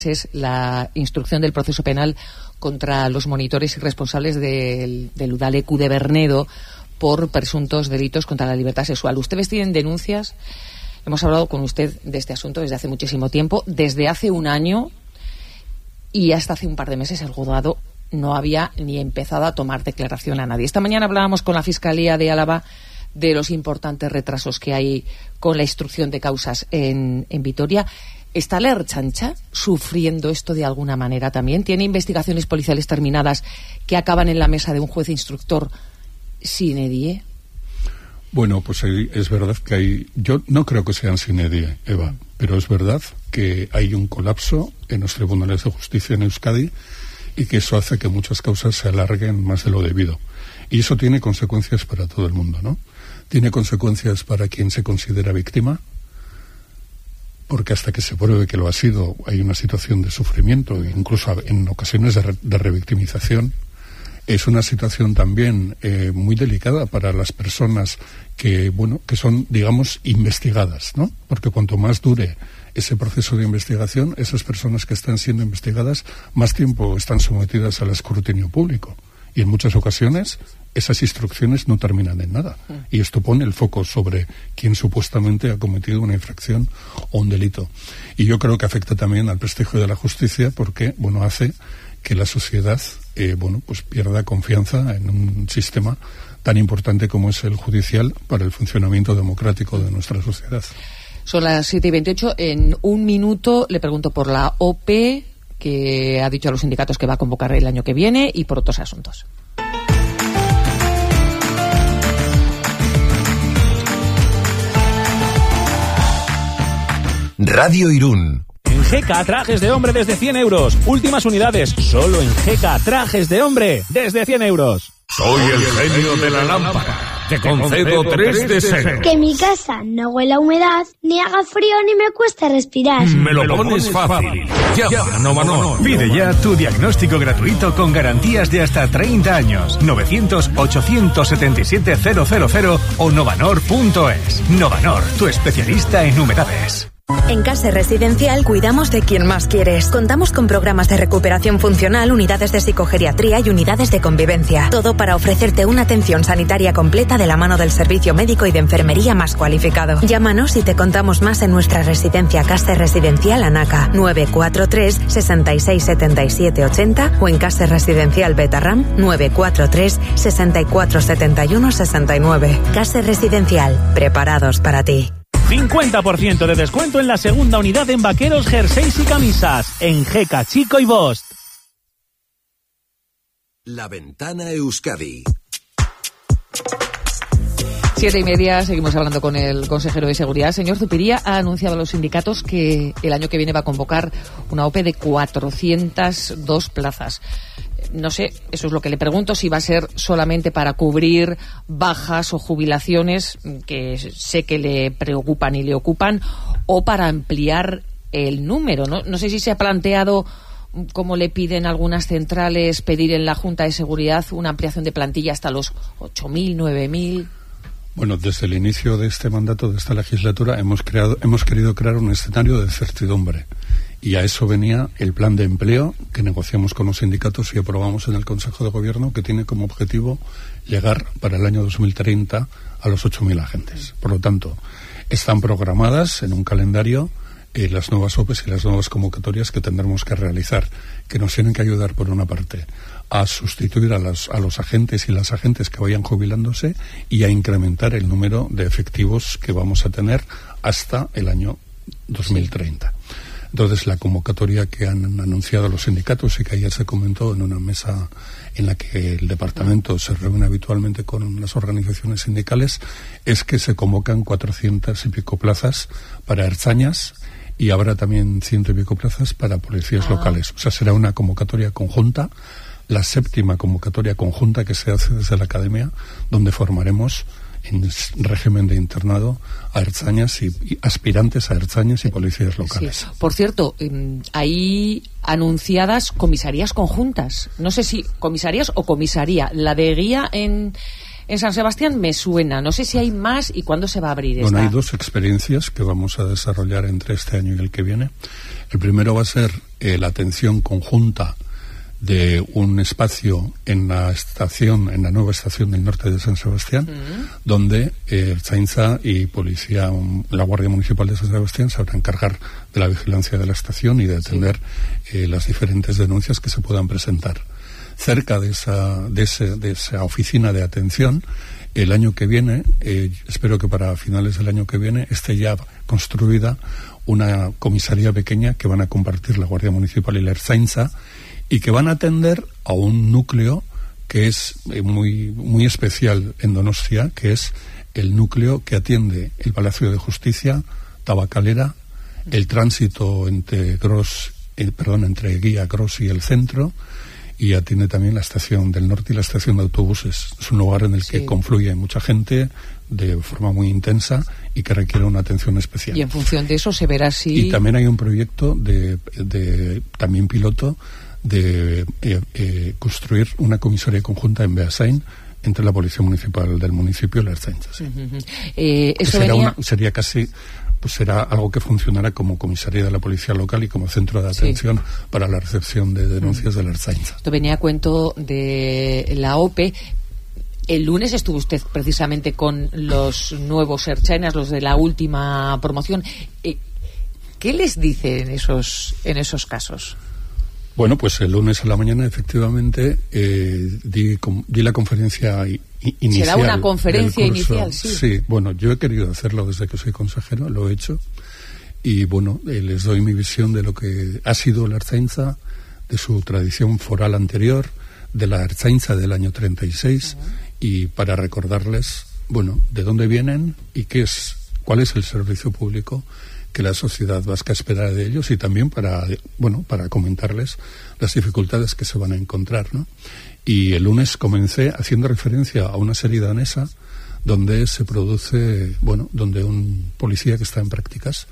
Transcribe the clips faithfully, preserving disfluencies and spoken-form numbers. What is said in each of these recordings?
es la instrucción del proceso penal contra los monitores y responsables del, del Udalecu de Bernedo por presuntos delitos contra la libertad sexual. Ustedes tienen denuncias, hemos hablado con usted de este asunto desde hace muchísimo tiempo, desde hace un año, y hasta hace un par de meses el juzgado no había ni empezado a tomar declaración a nadie. Esta mañana hablábamos con la Fiscalía de Álava de los importantes retrasos que hay con la instrucción de causas en, en Vitoria. ¿Está la Ertzaintza sufriendo esto de alguna manera también? ¿Tiene investigaciones policiales terminadas que acaban en la mesa de un juez instructor sine die? Bueno, pues es verdad que hay... Yo no creo que sean sine die, Eva, pero es verdad que hay un colapso en los tribunales de justicia en Euskadi y que eso hace que muchas causas se alarguen más de lo debido. Y eso tiene consecuencias para todo el mundo, ¿no? Tiene consecuencias para quien se considera víctima, porque hasta que se pruebe que lo ha sido hay una situación de sufrimiento, incluso en ocasiones de, re, de revictimización. Es una situación también eh, muy delicada para las personas que, bueno, que son, digamos, investigadas, ¿no? Porque cuanto más dure ese proceso de investigación, esas personas que están siendo investigadas más tiempo están sometidas al escrutinio público. Y en muchas ocasiones esas instrucciones no terminan en nada. Y esto pone el foco sobre quien supuestamente ha cometido una infracción o un delito. Y yo creo que afecta también al prestigio de la justicia porque, bueno, hace que la sociedad, eh, bueno, pues pierda confianza en un sistema tan importante como es el judicial para el funcionamiento democrático de nuestra sociedad. Son las siete y veintiocho. En un minuto le pregunto por la O P E, que ha dicho a los sindicatos que va a convocar el año que viene, y por otros asuntos. Radio Irún. En G K, trajes de hombre desde cien euros. Últimas unidades, solo en G K, trajes de hombre desde cien euros. Soy el genio de la lámpara. Te concedo tres deseos. Que mi casa no huela a humedad, ni haga frío, ni me cueste respirar. Me lo pones fácil. Llama a Novanor. Pide ya tu diagnóstico gratuito con garantías de hasta treinta años. novecientos, ochocientos setenta y siete, cero cero cero o novanor punto es. Novanor, tu especialista en humedades. En Case Residencial cuidamos de quien más quieres. Contamos con programas de recuperación funcional, unidades de psicogeriatría y unidades de convivencia. Todo para ofrecerte una atención sanitaria completa de la mano del servicio médico y de enfermería más cualificado. Llámanos y te contamos más en nuestra residencia Case Residencial Anaca, nueve cuatro tres, seis seis siete siete ocho cero o en Case Residencial Betarram, nueve cuatro tres, seis cuatro siete uno seis nueve. Case Residencial, preparados para ti. cincuenta por ciento de descuento en la segunda unidad en vaqueros, jerseys y camisas. En G K Chico y Bost. La Ventana Euskadi. Siete y media, seguimos hablando con el consejero de Seguridad. Señor Zupiria, ha anunciado a los sindicatos que el año que viene va a convocar una O P E de cuatrocientas dos plazas. No sé, eso es lo que le pregunto, si va a ser solamente para cubrir bajas o jubilaciones que sé que le preocupan y le ocupan, o para ampliar el número. No, no sé si se ha planteado, como le piden algunas centrales, pedir en la Junta de Seguridad una ampliación de plantilla hasta los ocho mil, nueve mil. Bueno, desde el inicio de este mandato, de esta legislatura, hemos creado, hemos querido crear un escenario de certidumbre. Y a eso venía el plan de empleo que negociamos con los sindicatos y aprobamos en el Consejo de Gobierno, que tiene como objetivo llegar para el año dos mil treinta a los ocho mil agentes. Por lo tanto, están programadas en un calendario eh, las nuevas O P Es y las nuevas convocatorias que tendremos que realizar, que nos tienen que ayudar, por una parte, a sustituir a, las, a los agentes y las agentes que vayan jubilándose y a incrementar el número de efectivos que vamos a tener hasta el año dos mil treinta. Entonces, la convocatoria que han anunciado los sindicatos y que ayer se comentó en una mesa en la que el departamento se reúne habitualmente con las organizaciones sindicales es que se convocan cuatrocientas y pico plazas para ertzainas y habrá también ciento y pico plazas para policías ah. locales. O sea, será una convocatoria conjunta, la séptima convocatoria conjunta que se hace desde la academia, donde formaremos en régimen de internado a ertzainas y, y aspirantes a ertzainas y policías locales. Sí. Por cierto, hay anunciadas comisarías conjuntas. No sé si comisarías o comisaría. La de Guía en en San Sebastián me suena. No sé si hay más y cuándo se va a abrir esta. Bueno, hay dos experiencias que vamos a desarrollar entre este año y el que viene. El primero va a ser eh, la atención conjunta de un espacio en la estación, en la nueva estación del norte de San Sebastián, uh-huh. donde eh, Ertzaintza y Policía, la Guardia Municipal de San Sebastián se van a encargar de la vigilancia de la estación y de atender sí. eh, las diferentes denuncias que se puedan presentar. Cerca de esa, de, ese, de esa oficina de atención, el año que viene, eh, espero que para finales del año que viene, esté ya construida una comisaría pequeña que van a compartir la Guardia Municipal y la Ertzaintza, y que van a atender a un núcleo que es eh, muy, muy especial en Donostia, que es el núcleo que atiende el Palacio de Justicia, Tabacalera, el tránsito entre Gros, eh, perdón, entre Guía, Gros y el centro, y atiende también la estación del norte y la estación de autobuses. Es un lugar en el sí. que confluye mucha gente de forma muy intensa y que requiere una atención especial. Y en función de eso se verá si... Y también hay un proyecto de, de también piloto de eh, eh, construir una comisaría conjunta en Beasain entre la Policía Municipal del municipio y la Ertzaintza. Sí. Uh-huh. eh, eso sería, venía... una, sería casi, pues será algo que funcionara como comisaría de la policía local y como centro de atención sí. para la recepción de denuncias uh-huh. de la Ertzaintza. Esto venía a cuento de la O P E. El lunes estuvo usted precisamente con los nuevos ertzainas, los de la última promoción. Eh, ¿Qué les dice en esos, en esos casos? Bueno, pues el lunes a la mañana, efectivamente, eh, di, com, di la conferencia i, inicial. ¿Será una conferencia inicial? Sí. Sí, bueno, yo he querido hacerlo desde que soy consejero, lo he hecho. Y bueno, eh, les doy mi visión de lo que ha sido la Ertzaintza, de su tradición foral anterior, de la Ertzaintza del año treinta y seis, uh-huh. y para recordarles, bueno, de dónde vienen y qué es, cuál es el servicio público que la sociedad vasca espera de ellos, y también para, bueno, para comentarles las dificultades que se van a encontrar, ¿no? Y el lunes comencé haciendo referencia a una serie danesa donde se produce, bueno, donde un policía que está en prácticas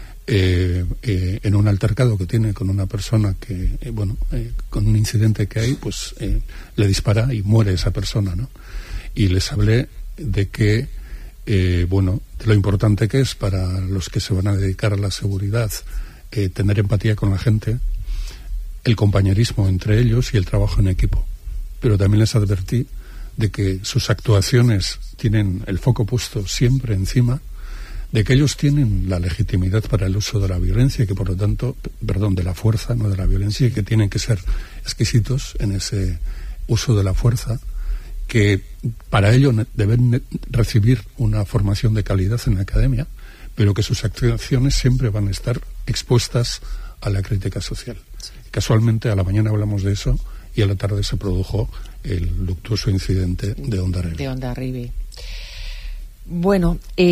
eh, eh, en un altercado que tiene con una persona que, eh, bueno, eh, con un incidente que hay, pues eh, le dispara y muere esa persona, ¿no? Y les hablé de que Eh, bueno, de lo importante que es para los que se van a dedicar a la seguridad eh, tener empatía con la gente, el compañerismo entre ellos y el trabajo en equipo. Pero también les advertí de que sus actuaciones tienen el foco puesto siempre encima, de que ellos tienen la legitimidad para el uso de la violencia y que por lo tanto, perdón, de la fuerza, no de la violencia, y que tienen que ser exquisitos en ese uso de la fuerza, que para ello deben recibir una formación de calidad en la academia, pero que sus actuaciones siempre van a estar expuestas a la crítica social. Sí. Casualmente a la mañana hablamos de eso y a la tarde se produjo el luctuoso incidente de Hondarribia. De Hondarribia. Bueno,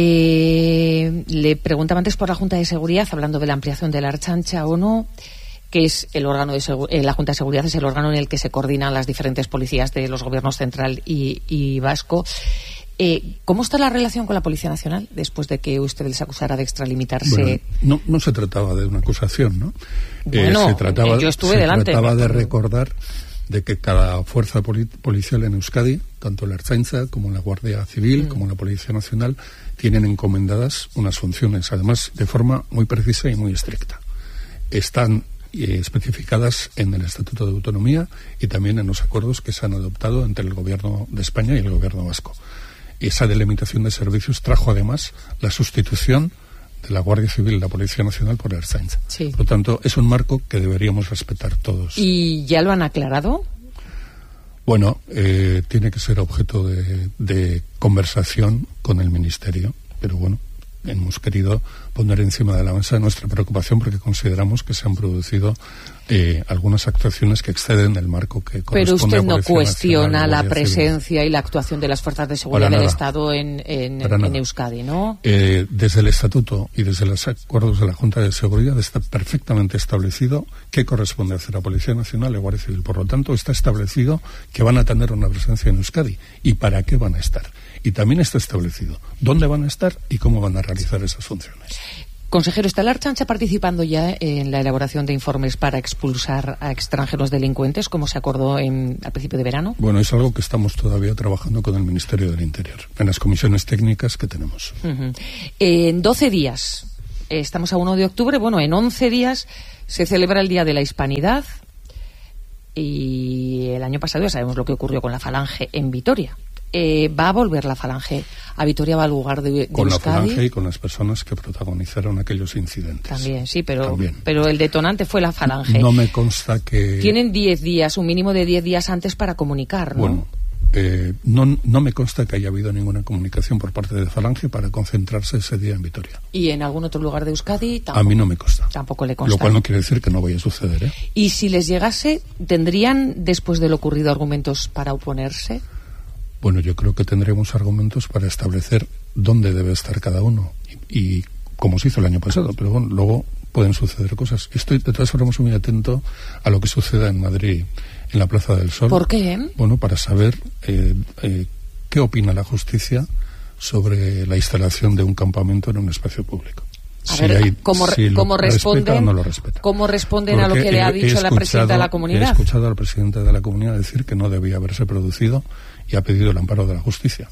eh, le preguntaba antes por la Junta de Seguridad, hablando de la ampliación de la Ertzaintza o no, que es el órgano de segu- eh, la Junta de Seguridad es el órgano en el que se coordinan las diferentes policías de los gobiernos central y, y vasco. Eh, ¿Cómo está la relación con la Policía Nacional después de que usted les acusara de extralimitarse? Bueno, no, no se trataba de una acusación, ¿no? Bueno, eh, se trataba, yo estuve se delante. trataba de recordar de que cada fuerza poli- policial en Euskadi, tanto la Ertzaintza como la Guardia Civil, mm. como la Policía Nacional, tienen encomendadas unas funciones, además de forma muy precisa y muy estricta. Están Eh, especificadas en el Estatuto de Autonomía y también en los acuerdos que se han adoptado entre el Gobierno de España y el Gobierno vasco. Esa delimitación de servicios trajo además la sustitución de la Guardia Civil y la Policía Nacional por la Ertzaintza. Sí. Por lo tanto, es un marco que deberíamos respetar todos. ¿Y ya lo han aclarado? Bueno, eh, tiene que ser objeto de, de conversación con el Ministerio, pero bueno, hemos querido poner encima de la mesa nuestra preocupación porque consideramos que se han producido eh, algunas actuaciones que exceden el marco que corresponde. Pero usted a no Policía cuestiona Nacional, la Guardia presencia Civil. y la actuación de las fuerzas de seguridad del Estado en, en, en Euskadi, ¿no? Eh, desde el Estatuto y desde los acuerdos de la Junta de Seguridad está perfectamente establecido qué corresponde hacer a Policía Nacional y Guardia Civil. Por lo tanto, está establecido que van a tener una presencia en Euskadi y para qué van a estar. Y también está establecido dónde van a estar y cómo van a realizar esas funciones. consejero, ¿está la Ertzaintza participando ya en la elaboración de informes para expulsar a extranjeros delincuentes, como se acordó en, al principio de verano? Bueno, es algo que estamos todavía trabajando con el Ministerio del Interior, en las comisiones técnicas que tenemos. Uh-huh. En doce días, estamos a uno de octubre, bueno, en once días se celebra el Día de la Hispanidad y el año pasado ya sabemos lo que ocurrió con la Falange en Vitoria. Eh, ¿Va a volver la Falange a Vitoria, va al lugar de, de con Euskadi? La Falange y con las personas que protagonizaron aquellos incidentes. También, sí, pero, También. pero el detonante fue la Falange. No me consta que... Tienen diez días, un mínimo de diez días antes para comunicar, ¿no? Bueno, eh, no, no me consta que haya habido ninguna comunicación por parte de Falange para concentrarse ese día en Vitoria. ¿Y en algún otro lugar de Euskadi? Tampoco, a mí no me consta. Tampoco le consta. Lo cual no quiere decir que no vaya a suceder, ¿eh? ¿Y si les llegase, tendrían, después de lo ocurrido, argumentos para oponerse? Bueno, yo creo que tendremos argumentos para establecer dónde debe estar cada uno y, y como se hizo el año pasado, pero bueno, luego pueden suceder cosas. Estoy de todas formas muy atento a lo que suceda en Madrid, en la Plaza del Sol. ¿Por qué? Bueno, para saber eh, eh, qué opina la justicia sobre la instalación de un campamento en un espacio público. A si ver, hay, ¿cómo, si ¿cómo lo responden, respeta o no lo respeta. ¿cómo responden Porque a lo que le ha dicho la presidenta de la comunidad? He escuchado al presidente de la comunidad decir que no debía haberse producido y ha pedido el amparo de la justicia.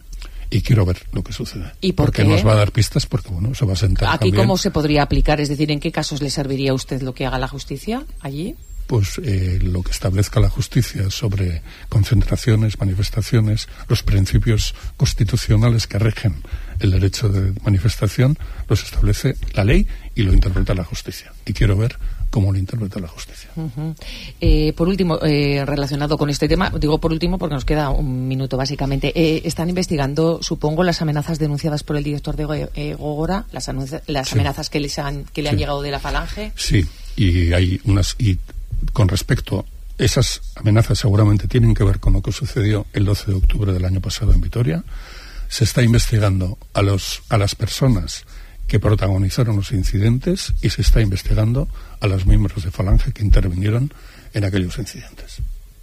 Y quiero ver lo que sucede. ¿Y por porque qué? nos va a dar pistas, porque bueno, se va a sentar ¿Aquí también. cómo se podría aplicar? Es decir, ¿en qué casos le serviría a usted lo que haga la justicia allí? Pues eh, lo que establezca la justicia sobre concentraciones, manifestaciones, los principios constitucionales que rigen el derecho de manifestación, los establece la ley y lo interpreta la justicia. Y quiero ver cómo lo interpreta la justicia. Uh-huh. Eh, por último, eh, relacionado con este tema, digo por último porque nos queda un minuto básicamente, eh, están investigando, supongo, las amenazas denunciadas por el director de eh, Gogora, las, anuncia- las sí. amenazas que, les han, que le sí. han llegado de la Falange. Sí, y hay unas... y con respecto, esas amenazas seguramente tienen que ver con lo que sucedió el doce de octubre del año pasado en Vitoria. Se está investigando a los a las personas que protagonizaron los incidentes y se está investigando a los miembros de Falange que intervinieron en aquellos incidentes.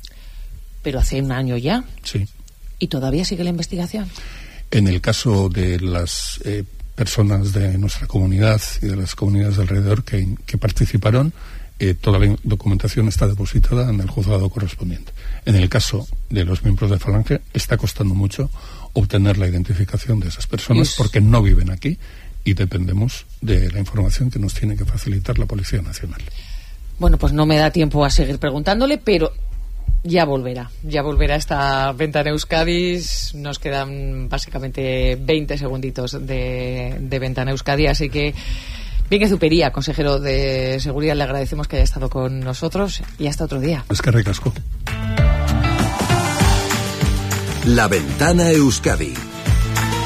Pero hace un año ya. Sí. ¿Y todavía sigue la investigación? En el caso de las eh, personas de nuestra comunidad y de las comunidades de alrededor que, que participaron, eh, toda la documentación está depositada en el juzgado correspondiente. En el caso de los miembros de Falange está costando mucho obtener la identificación de esas personas porque no viven aquí y dependemos de la información que nos tiene que facilitar la Policía Nacional. Bueno, pues no me da tiempo a seguir preguntándole, pero ya volverá. Ya volverá esta Ventana Euskadi. Nos quedan básicamente veinte segunditos de, de Ventana Euskadi, así que Bien Zupería, consejero de Seguridad, le agradecemos que haya estado con nosotros y hasta otro día. Es que recasco. La Ventana Euskadi